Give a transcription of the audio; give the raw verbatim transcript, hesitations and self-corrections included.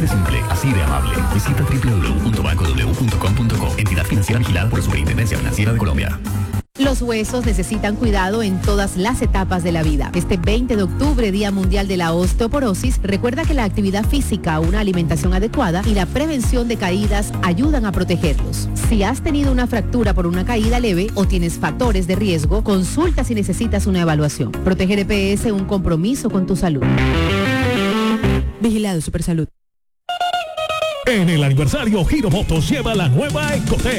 De simple, así de amable. Visita doble u doble u doble u punto banco w punto com punto co. Entidad financiera vigilada por la Superintendencia Financiera de Colombia. Los huesos necesitan cuidado en todas las etapas de la vida. Este veinte de octubre, Día Mundial de la Osteoporosis, recuerda que la actividad física, una alimentación adecuada y la prevención de caídas ayudan a protegerlos. Si has tenido una fractura por una caída leve o tienes factores de riesgo, consulta si necesitas una evaluación. Proteger E P S, un compromiso con tu salud. Vigilado Supersalud. En el aniversario, Giro Motos lleva la nueva Ecotec,